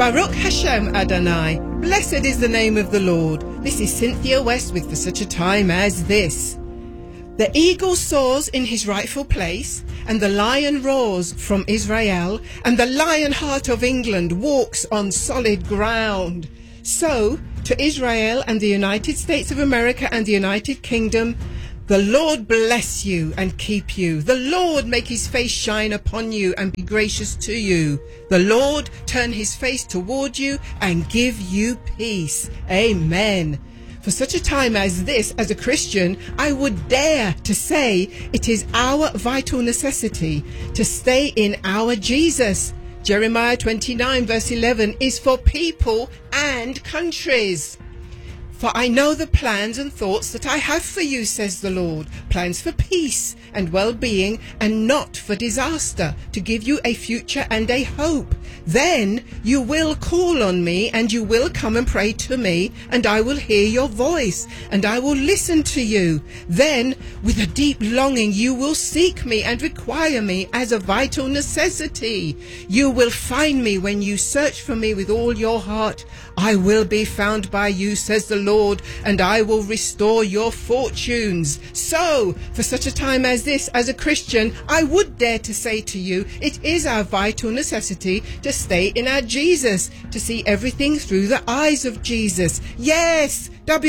Baruch Hashem Adonai. Blessed is the name of the Lord. This is Cynthia West with For Such a Time as This. The eagle soars in his rightful place, and the lion roars from Israel, and the lion heart of England walks on solid ground. So, to Israel and the United States of America and the United Kingdom, the Lord bless you and keep you. The Lord make his face shine upon you and be gracious to you. The Lord turn his face toward you and give you peace. Amen. For such a time as this, as a Christian, I would dare to say it is our vital necessity to stay in our Jesus. Jeremiah 29 verse 11 is for people and countries. For I know the plans and thoughts that I have for you, says the Lord, plans for peace and well-being and not for disaster, to give you a future and a hope. Then you will call on me and you will come and pray to me, and I will hear your voice and I will listen to you. Then with a deep longing you will seek me and require me as a vital necessity. You will find me when you search for me with all your heart. I will be found by you, says the Lord, and I will restore your fortunes. So, for such a time as this, as a Christian, I would dare to say to you, it is our vital necessity to stay in our Jesus, to see everything through the eyes of Jesus. Yes,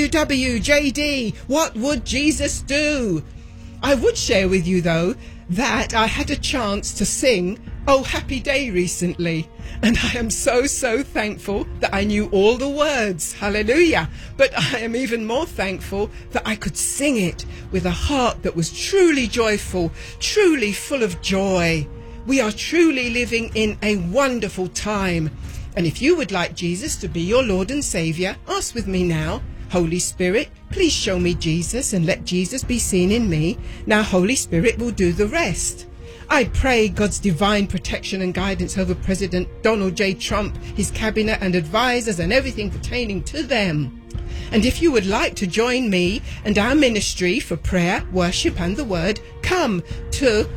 WWJD, what would Jesus do? I would share with you, though, that I had a chance to sing Oh Happy Day recently, and I am so thankful that I knew all the words. Hallelujah. But I am even more thankful that I could sing it with a heart that was truly joyful, truly full of joy. We are truly living in a wonderful time. And if you would like Jesus to be your Lord and Savior, ask with me now. Holy Spirit, please show me Jesus and let Jesus be seen in me. Now Holy Spirit will do the rest. I pray God's divine protection and guidance over President Donald J. Trump, his cabinet and advisors and everything pertaining to them. And if you would like to join me and our ministry for prayer, worship and the word, come to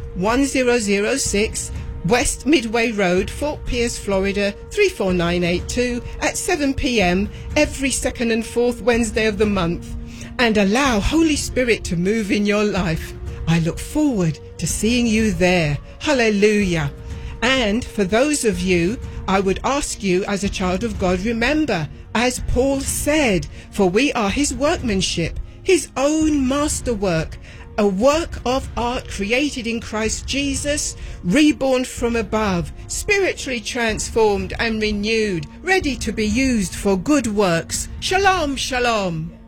1006 West Midway Road, Fort Pierce, Florida 34982 at 7 p.m. every second and fourth Wednesday of the month, and allow Holy Spirit to move in your life. I look forward to seeing you there. Hallelujah. And for those of you, I would ask you as a child of God, remember, as Paul said, for we are his workmanship, his own masterwork, a work of art created in Christ Jesus, reborn from above, spiritually transformed and renewed, ready to be used for good works. Shalom, shalom.